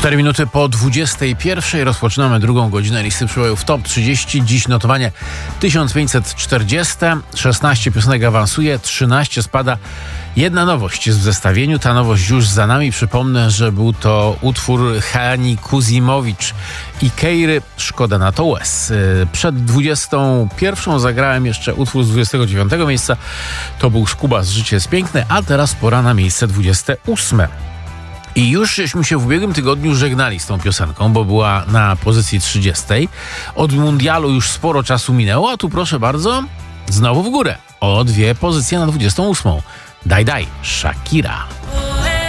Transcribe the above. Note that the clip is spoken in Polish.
4 minuty po 21 rozpoczynamy drugą godzinę listy przebojów Top 30. Dziś notowanie 1540, 16 piosenek awansuje, 13 spada. Jedna nowość jest w zestawieniu, ta nowość już za nami. Przypomnę, że był to utwór Hani Kuzimowicz i Keiry Szkoda na to łez. Przed 21 zagrałem jeszcze utwór z 29 miejsca. To był Szkubas, Życie jest piękne, a teraz pora na miejsce 28. I już żeśmy się w ubiegłym tygodniu żegnali z tą piosenką, bo była na pozycji 30. Od mundialu już sporo czasu minęło, a tu proszę bardzo, znowu w górę. O 2 pozycje na 28. Daj, Shakira.